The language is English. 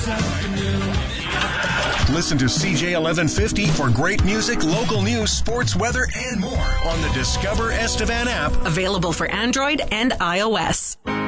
Listen to CJ 1150 for great music, local news, sports, weather, and more on the Discover Estevan app. Available for Android and iOS.